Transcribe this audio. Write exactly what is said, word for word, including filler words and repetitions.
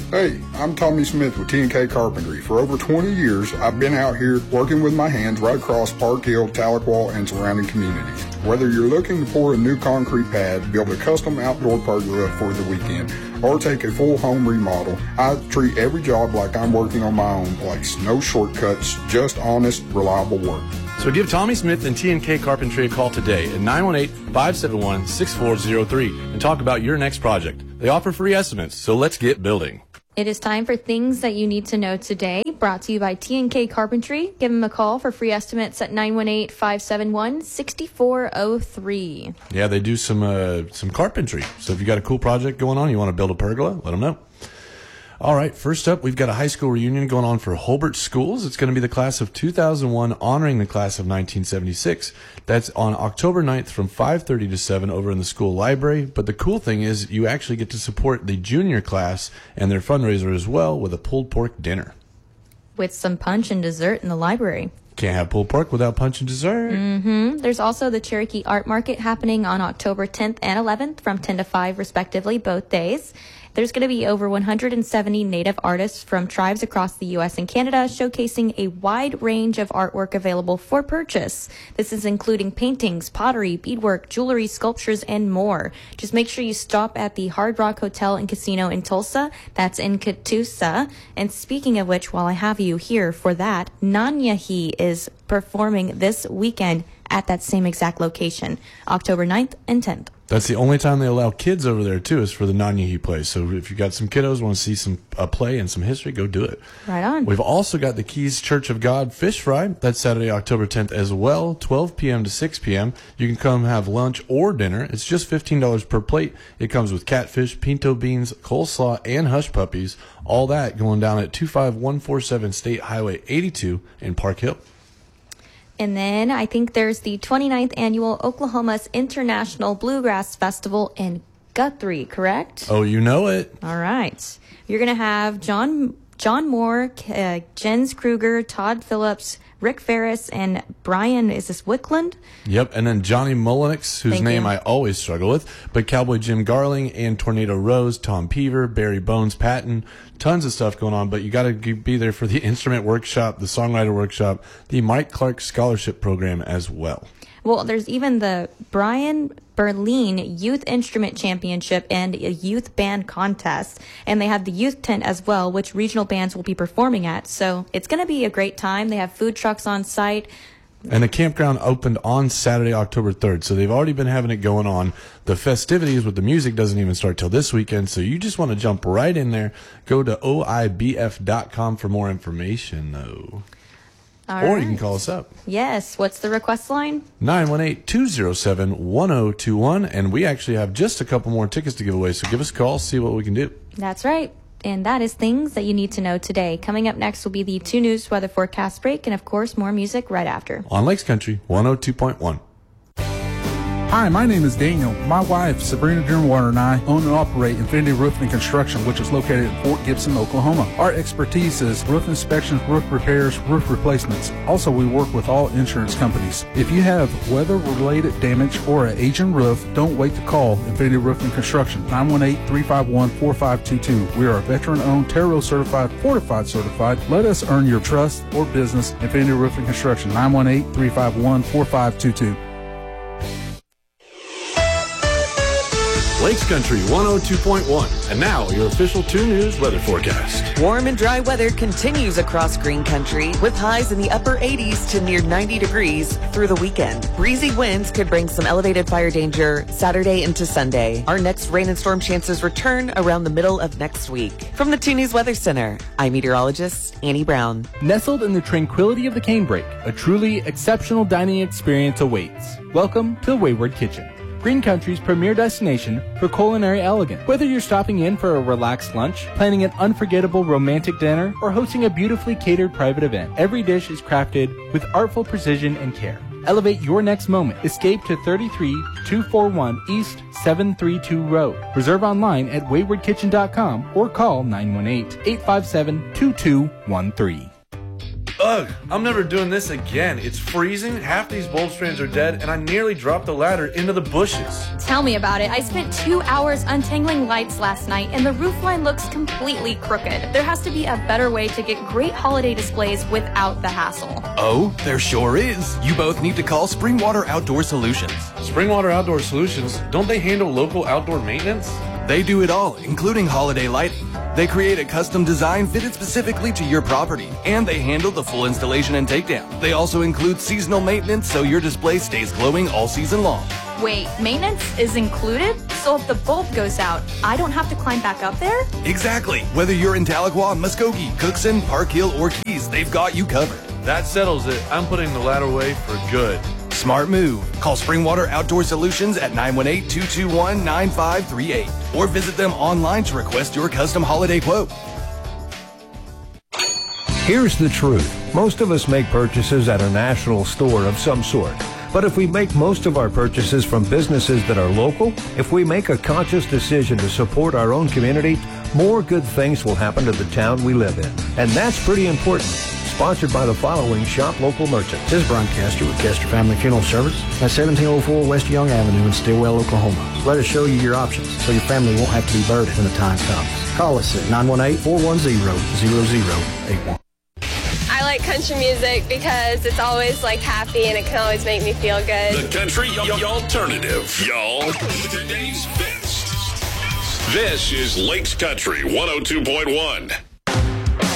Hey, I'm Tommy Smith with T and K Carpentry. For over twenty years, I've been out here working with my hands right across Park Hill, Tahlequah, and surrounding communities. Whether you're looking to pour a new concrete pad, build a custom outdoor pergola for the weekend, or take a full home remodel, I treat every job like I'm working on my own place. No shortcuts, just honest, reliable work. So give Tommy Smith and T and K Carpentry a call today at nine one eight, five seven one, six four zero three and talk about your next project. They offer free estimates, so let's get building. It is time for things that you need to know today, brought to you by T and K Carpentry. Give them a call for free estimates at nine one eight, five seven one, six four zero three. Yeah, they do some uh, some carpentry. So if you got a cool project going on, you want to build a pergola, let them know. All right, first up, we've got a high school reunion going on for Holbert Schools. It's going to be the class of two thousand one honoring the class of nineteen seventy-six. That's on October ninth from five thirty to seven over in the school library. But the cool thing is you actually get to support the junior class and their fundraiser as well with a pulled pork dinner. With some punch and dessert in the library. Can't have pulled pork without punch and dessert. Mm-hmm. There's also the Cherokee Art Market happening on October tenth and eleventh from ten to five respectively, both days. There's going to be over one hundred seventy Native artists from tribes across the U S and Canada showcasing a wide range of artwork available for purchase. This is including paintings, pottery, beadwork, jewelry, sculptures, and more. Just make sure you stop at the Hard Rock Hotel and Casino in Tulsa. That's in Catoosa. And speaking of which, while I have you here for that, Nanyahi is performing this weekend at that same exact location, October ninth and tenth. That's the only time they allow kids over there, too, is for the Nanyahi play. So if you got some kiddos, want to see some a play and some history, go do it. Right on. We've also got the Keys Church of God Fish Fry. That's Saturday, October tenth as well, twelve p.m. to six p.m. You can come have lunch or dinner. It's just fifteen dollars per plate. It comes with catfish, pinto beans, coleslaw, and hush puppies. All that going down at two five one four seven State Highway eighty-two in Park Hill. And then I think there's the twenty-ninth Annual Oklahoma's International Bluegrass Festival in Guthrie, correct? Oh, you know it. All right. You're going to have John John Moore, uh, Jens Kruger, Todd Phillips, Rick Ferris, and Brian, is this Wickland? Yep, and then Johnny Mullenix, whose Thank name you. I always struggle with, but Cowboy Jim Garling and Tornado Rose, Tom Peaver, Barry Bones Patton, tons of stuff going on, but you got to be there for the instrument workshop, the songwriter workshop, the Mike Clark Scholarship Program as well. Well, there's even the Brian Berlin Youth Instrument Championship and a youth band contest. And they have the youth tent as well, which regional bands will be performing at. So it's going to be a great time. They have food trucks on site. And the campground opened on Saturday, October third. So they've already been having it going on. The festivities with the music doesn't even start till this weekend. So you just want to jump right in there. Go to O I B F dot com for more information, though. All or right. you can call us up. Yes. What's the request line? nine one eight, two oh seven, one oh two one. And we actually have just a couple more tickets to give away. So give us a call, see what we can do. That's right. And that is things that you need to know today. Coming up next will be the two News weather forecast break and, of course, more music right after. On Lakes Country, one oh two point one. Hi, my name is Daniel. My wife, Sabrina Dearwater, and I own and operate Infinity Roofing and Construction, which is located in Fort Gibson, Oklahoma. Our expertise is roof inspections, roof repairs, roof replacements. Also, we work with all insurance companies. If you have weather-related damage or an aging roof, don't wait to call Infinity Roofing and Construction, nine one eight, three five one, four five two two. We are a veteran-owned, Terro certified, fortified certified. Let us earn your trust or business. Infinity Roofing and Construction, nine one eight, three five one, four five two two. Lakes Country one oh two point one. And now, your official two News weather forecast. Warm and dry weather continues across Green Country with highs in the upper eighties to near ninety degrees through the weekend. Breezy winds could bring some elevated fire danger Saturday into Sunday. Our next rain and storm chances return around the middle of next week. From the two News Weather Center, I'm meteorologist Annie Brown. Nestled in the tranquility of the canebrake, a truly exceptional dining experience awaits. Welcome to the Wayward Kitchen, Green Country's premier destination for culinary elegance. Whether you're stopping in for a relaxed lunch, planning an unforgettable romantic dinner, or hosting a beautifully catered private event, every dish is crafted with artful precision and care. Elevate your next moment. Escape to thirty-three two forty-one East seven thirty-two Road. Reserve online at wayward kitchen dot com or call nine one eight, eight five seven, two two one three. Ugh, I'm never doing this again. It's freezing, half these bulb strands are dead, and I nearly dropped the ladder into the bushes. Tell me about it. I spent two hours untangling lights last night, and the roof line looks completely crooked. There has to be a better way to get great holiday displays without the hassle. Oh, there sure is. You both need to call Springwater Outdoor Solutions. Springwater Outdoor Solutions, don't they handle local outdoor maintenance? They do it all, including holiday lighting. They create a custom design fitted specifically to your property, and they handle the full installation and takedown. They also include seasonal maintenance so your display stays glowing all season long. Wait, maintenance is included? So if the bulb goes out, I don't have to climb back up there? Exactly. Whether you're in Tahlequah, Muskogee, Cookson, Park Hill, or Keys, they've got you covered. That settles it. I'm putting the ladder away for good. Smart move. Call Springwater Outdoor Solutions at nine one eight, two two one, nine five three eight or visit them online to request your custom holiday quote. Here's the truth. Most of us make purchases at a national store of some sort. But if we make most of our purchases from businesses that are local, if we make a conscious decision to support our own community, more good things will happen to the town we live in. And that's pretty important. Sponsored by the following shop local merchants. This is Brian Castor with Castor Family Funeral Service at seventeen oh four West Young Avenue in Stillwell, Oklahoma. Let us show you your options so your family won't have to be burdened when the time comes. Call us at nine one eight, four one zero, zero zero eight one. I like country music because it's always like happy and it can always make me feel good. The country y- y- alternative, y'all. Today's best. This is Lakes Country one oh two point one.